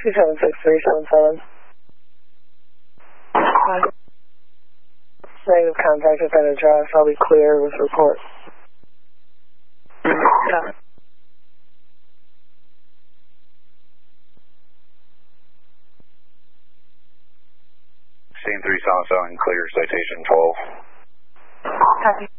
276-377. Negative contact at that address. I'll be clear with report. Yeah. Scene 3 Solid clear, citation 12. Copy.